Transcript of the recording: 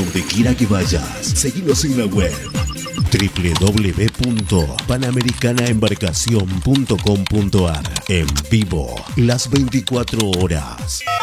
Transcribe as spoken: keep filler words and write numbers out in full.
donde quiera que vayas. Seguinos en la web doble u doble u doble u punto panamericana embarcación punto com punto ar. En vivo, las veinticuatro horas.